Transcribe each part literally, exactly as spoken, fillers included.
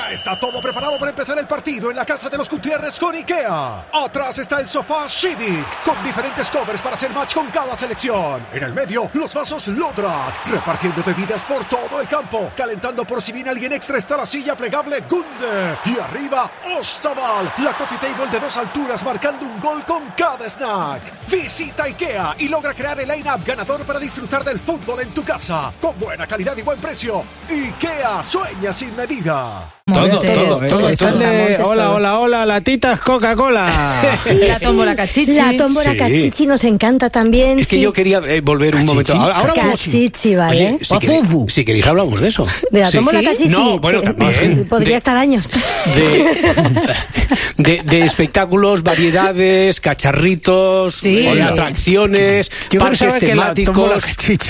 Ya está todo preparado para empezar el partido en la casa de los Gutiérrez con IKEA. Atrás está el sofá Civic, con diferentes covers para hacer match con cada selección. En el medio, los vasos Lodrat, repartiendo bebidas por todo el campo. Calentando por si viene alguien extra está la silla plegable Gunde. Y arriba, Ostaval, la coffee table de dos alturas marcando un gol con cada snack. Visita IKEA y logra crear el line-up ganador para disfrutar del fútbol en tu casa. Con buena calidad y buen precio. IKEA, sueña sin medida. Todo, todo, todo. Está el de hola, hola, hola, latitas Coca-Cola. Sí, la tómbola cachichi. La tómbola sí. cachichi nos encanta también. Es que sí. yo quería eh, volver un ¿Cachichi? momento. Ahora, ahora cachichi, ¿vale? Oye, si, queréis, si queréis hablamos de eso. ¿De la tómbola ¿Sí? cachichi? No, bueno, también. Podría de, estar años. De, de, de espectáculos, variedades, cacharritos, sí. eh, atracciones, yo parques temáticos.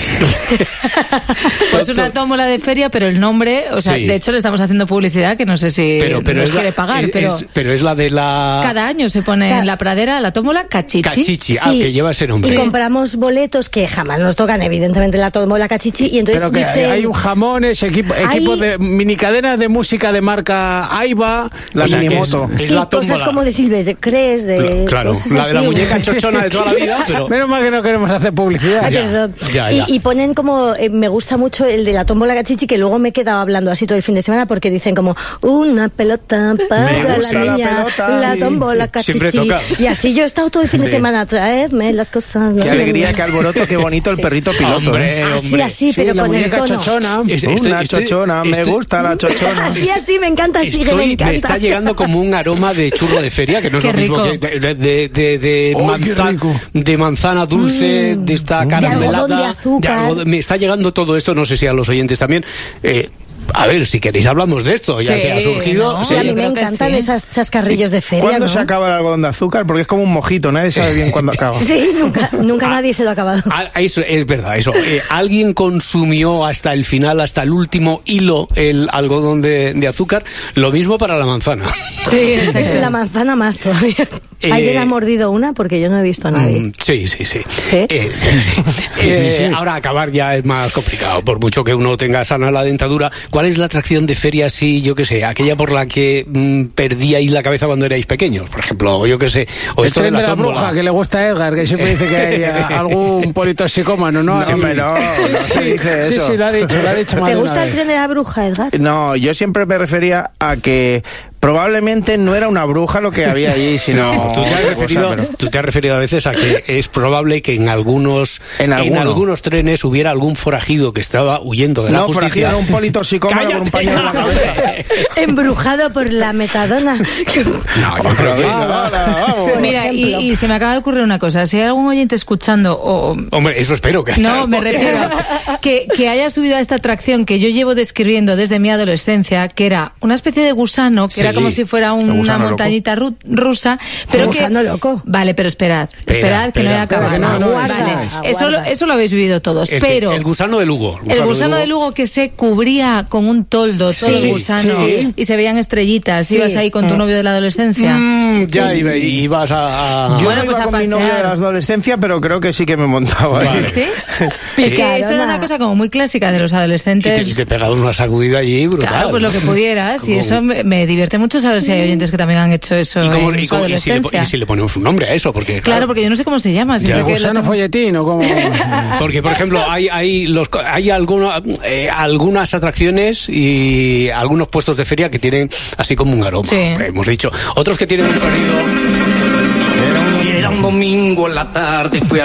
Pues una tómbola de feria, pero el nombre, o sea, sí. de hecho le estamos haciendo publicidad que no sé si pero, pero nos es quiere la, pagar, es, pero... Es, pero es la de la... Cada año se pone claro. en la pradera la tómbola cachichi. Cachichi, sí. ah, que lleva ese nombre. Y compramos boletos que jamás nos tocan, evidentemente, la tómbola cachichi, y entonces pero que dicen... hay un jamones, equipo, hay... equipos de minicadenas de música de marca Aiba, la o sea, minimoto. Es, es sí, la cosas como de Silvestres, de... Claro, la así, de la muñeca chochona de toda la vida, pero... Menos mal que no queremos hacer publicidad. Ay, ya, perdón. Ya, ya. Y, y ponen como... Eh, me gusta mucho el de la tómbola cachichi, que luego me he quedado hablando así todo el fin de semana, porque dicen como una pelota para la niña, la, la tómbola cachichi. Y así yo he estado todo el fin de sí. semana, traedme las cosas. Qué alegría, qué alboroto, qué bonito el perrito piloto. Hombre, hombre. Así, así, pero sí, con el tono. Chochona. Es, estoy, una estoy, chochona, estoy, me gusta la chochona. Así, así, me encanta, así estoy, que me encanta. Me está llegando como un aroma de churro de feria, que no es qué lo mismo rico. que de, de, de, de, oh, manzana, de manzana dulce, mm. de esta caramelada. De algodón de azúcar. De algodón, me está llegando todo esto, no sé si a los oyentes también. Eh, A ver, si queréis hablamos de esto, ya sí, que ha surgido. No, sí. A mí me encantan sí. esas chascarrillos de feria. ¿Cuándo ¿no? se acaba el algodón de azúcar? Porque es como un mojito, nadie sabe bien cuándo acaba. Sí, nunca, nunca ah, nadie se lo ha acabado. Ah, eso es verdad, eso. Eh, alguien consumió hasta el final, hasta el último hilo, el algodón de, de azúcar. Lo mismo para la manzana. Sí, exacto. La manzana más todavía. Eh, ¿Alguien ha mordido una? Porque yo no he visto a nadie. Mm, sí, sí, sí. ¿Sí? Eh, sí, sí. Eh, ahora acabar ya es más complicado, por mucho que uno tenga sana la dentadura. ¿Cuál es la atracción de feria, sí, yo qué sé, aquella por la que mmm, perdíais la cabeza cuando erais pequeños, por ejemplo, o yo qué sé, o el esto tren de la, de la tómbola bruja que le gusta a Edgar, que siempre dice que hay algún politoxicómano, ¿no? No, sí, hombre, no, no se dice eso. Sí, sí, lo ha dicho, lo ha dicho. ¿Te gusta el tren de la bruja, Edgar? No, yo siempre me refería a que probablemente no era una bruja lo que había allí, sino... No, tú, te has referido, cosa, pero... tú te has referido a veces a que es probable que en algunos en, en algunos trenes hubiera algún forajido que estaba huyendo de no, la justicia. No, forajido era un politoxicómano con un pañuelo en la cabeza. Embrujado por la metadona. No, yo creo que... Ah, no, no, no, Mira, y, y se me acaba de ocurrir una cosa. Si hay algún oyente escuchando o... Hombre, eso espero que... No, me refiero que, que haya subido a esta atracción que yo llevo describiendo desde mi adolescencia, que era una especie de gusano, que sí. era como si fuera un, una montañita ru rusa, pero un que gusano loco. Vale, pero esperad, espera, esperad que espera, no he acabado. No, no, vale, aguarda, eso lo, eso lo habéis vivido todos, el, pero el gusano de Lugo, el gusano, el gusano de, Lugo. de Lugo que se cubría con un toldo, todo sí, el gusano, sí. y se veían estrellitas. Sí. Ibas ahí con tu novio de la adolescencia. Mm, ya sí. ibas a, a... Yo bueno, no pues iba a con pasear. mi novio de la adolescencia, pero creo que sí que me montaba ahí. Vale. ¿Sí? Es que eso era una cosa como muy clásica de los adolescentes. Y te, y te pegabas una sacudida allí brutal. Claro, pues lo que pudieras. Como... Y eso me, me divierte mucho saber si hay oyentes que también han hecho eso. ¿Y, cómo, en y, cómo, y, si le, y si le ponemos un nombre a eso? Porque, claro, claro porque yo no sé cómo se llama. ¿Ya gusano folletín o cómo? Porque, por ejemplo, hay, hay, los, hay alguno, eh, algunas atracciones y algunos puestos de feria que tienen así como un aroma, sí. hemos dicho. Otros que tienen un sonido... Era un domingo en la tarde, fui a